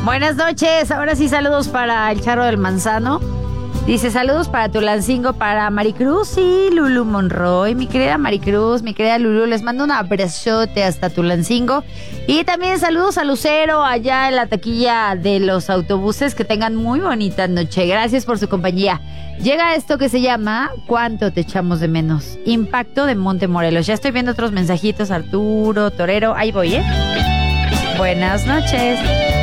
Buenas noches, ahora sí saludos para el Charro del Manzano. Dice, saludos para Tulancingo, para Maricruz y Lulu Monroy. Mi querida Maricruz, mi querida Lulu, les mando un abrazote hasta Tulancingo. Y también saludos a Lucero, allá en la taquilla de los autobuses. Que tengan muy bonita noche. Gracias por su compañía. Llega esto que se llama ¿Cuánto te echamos de menos? Impacto de Montemorelos. Ya estoy viendo otros mensajitos. Arturo, Torero, ahí voy, Buenas noches.